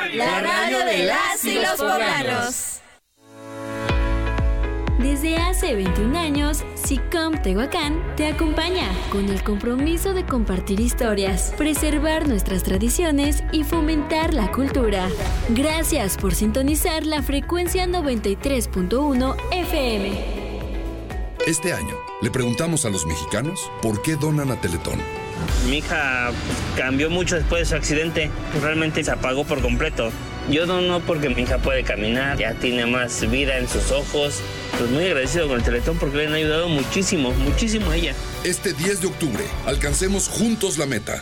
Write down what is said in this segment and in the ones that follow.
la radio de las y los poblanos. Desde hace 21 años, SICOM Tehuacán te acompaña con el compromiso de compartir historias, preservar nuestras tradiciones y fomentar la cultura. Gracias por sintonizar la frecuencia 93.1 FM. Este año, le preguntamos a los mexicanos por qué donan a Teletón. Mi hija cambió mucho después de su accidente, realmente se apagó por completo. Yo dono porque mi hija puede caminar, ya tiene más vida en sus ojos. Pues muy agradecido con el Teletón porque le han ayudado muchísimo, muchísimo a ella. Este 10 de octubre, alcancemos juntos la meta.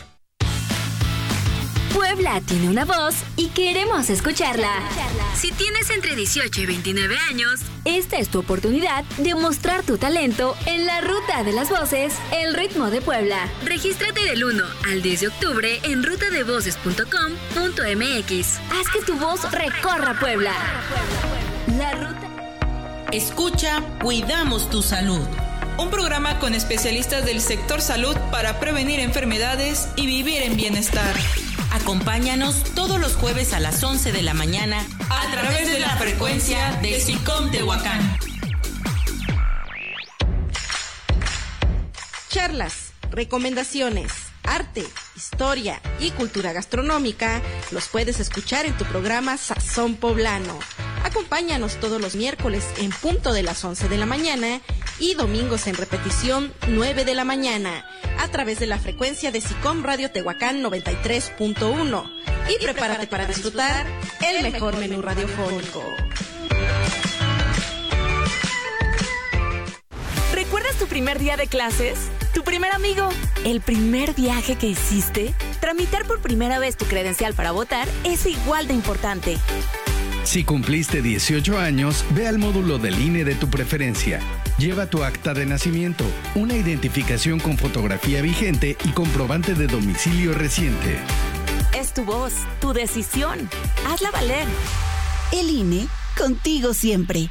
Puebla tiene una voz y queremos escucharla. Si tienes entre 18 y 29 años, esta es tu oportunidad de mostrar tu talento en la Ruta de las Voces, El Ritmo de Puebla. Regístrate del 1 al 10 de octubre en rutadevoces.com.mx. Haz que tu voz recorra Puebla. La ruta. Escucha, cuidamos tu salud. Un programa con especialistas del sector salud para prevenir enfermedades y vivir en bienestar. Acompáñanos todos los jueves a las 11 de la mañana a través de la frecuencia de SICOM Tehuacán. Charlas, recomendaciones, arte, historia y cultura gastronómica los puedes escuchar en tu programa Sazón Poblano. Acompáñanos todos los miércoles en punto de las 11 de la mañana y domingos en repetición 9 de la mañana a través de la frecuencia de SICOM Radio Tehuacán 93.1. Y prepárate para disfrutar el mejor menú radiofónico. ¿Recuerdas tu primer día de clases? ¿Tu primer amigo? ¿El primer viaje que hiciste? Tramitar por primera vez tu credencial para votar es igual de importante. Si cumpliste 18 años, ve al módulo del INE de tu preferencia. Lleva tu acta de nacimiento, una identificación con fotografía vigente y comprobante de domicilio reciente. Es tu voz, tu decisión. Hazla valer. El INE, contigo siempre.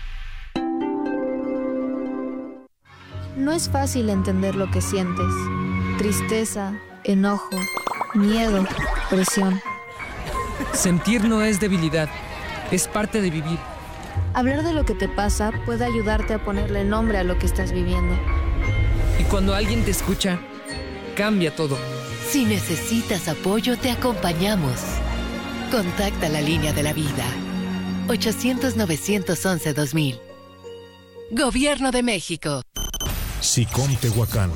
No es fácil entender lo que sientes. Tristeza, enojo, miedo, presión. Sentir no es debilidad. Es parte de vivir. Hablar de lo que te pasa puede ayudarte a ponerle nombre a lo que estás viviendo. Y cuando alguien te escucha, cambia todo. Si necesitas apoyo, te acompañamos. Contacta la línea de la vida. 800-911-2000. Gobierno de México. SICOM Tehuacán.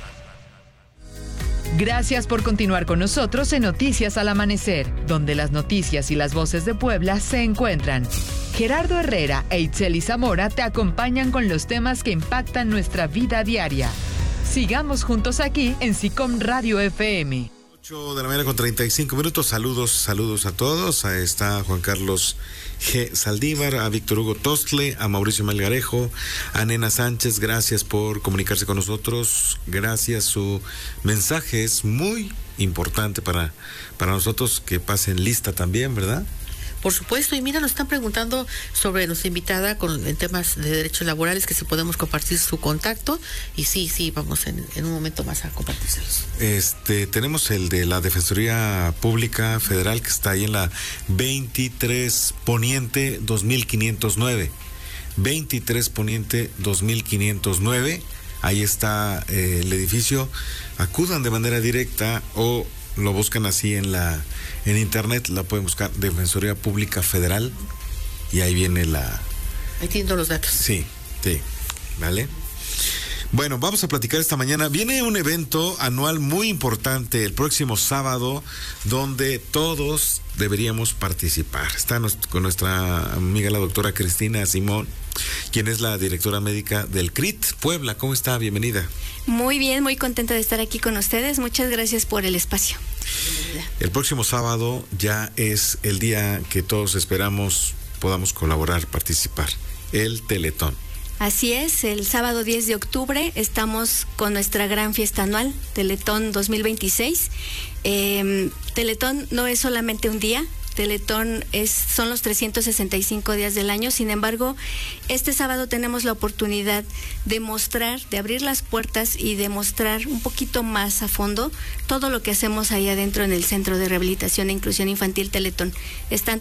Gracias por continuar con nosotros en Noticias al Amanecer, donde las noticias y las voces de Puebla se encuentran. Gerardo Herrera e Itzeli Zamora te acompañan con los temas que impactan nuestra vida diaria. Sigamos juntos aquí en SICOM Radio FM. 8 de la mañana con 35 minutos. Saludos a todos. Ahí está Juan Carlos G. Saldívar, a Víctor Hugo Tostle, a Mauricio Melgarejo, a Nena Sánchez. Gracias por comunicarse con nosotros. Gracias, su mensaje es muy importante para nosotros. Que pasen lista también, ¿verdad? Por supuesto, y mira, nos están preguntando sobre nuestra invitada en temas de derechos laborales, que si podemos compartir su contacto, y sí, vamos en un momento más a compartírselos. Tenemos el de la Defensoría Pública Federal, que está ahí en la 23 Poniente 2509. 23 Poniente 2509, ahí está el edificio. Acudan de manera directa o lo buscan así en internet, la pueden buscar Defensoría Pública Federal y ahí viene ahí tienen los datos. Sí, ¿vale? Bueno, vamos a platicar esta mañana. Viene un evento anual muy importante el próximo sábado, donde todos deberíamos participar. Está con nuestra amiga la doctora Cristina Simón, quien es la directora médica del CRIT Puebla. ¿Cómo está? Bienvenida. Muy bien, muy contenta de estar aquí con ustedes. Muchas gracias por el espacio. El próximo sábado ya es el día que todos esperamos podamos colaborar, participar. El Teletón. Así es, el sábado 10 de octubre estamos con nuestra gran fiesta anual, Teletón 2026. Teletón no es solamente un día. Teletón son los 365 días del año. Sin embargo, este sábado tenemos la oportunidad de mostrar, de abrir las puertas y de mostrar un poquito más a fondo todo lo que hacemos ahí adentro en el Centro de Rehabilitación e Inclusión Infantil Teletón. Están